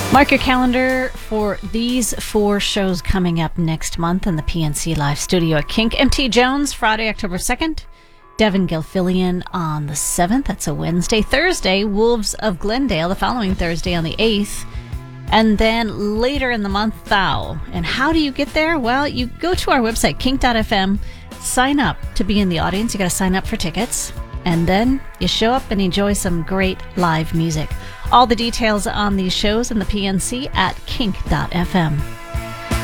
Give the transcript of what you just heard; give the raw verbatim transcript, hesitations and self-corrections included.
Mark your calendar for these four shows coming up next month in the P N C Live studio at Kink. M T Jones, Friday, October second. Devin Gilfillian on the seventh. That's a Wednesday. Thursday, Wolves of Glendale, the following Thursday on the eighth. And then later in the month, Thou. And how do you get there? Well, you go to our website, kink dot f m, sign up to be in the audience. You got to sign up for tickets. And then you show up and enjoy some great live music. All the details on these shows in the P N C at kink dot f m.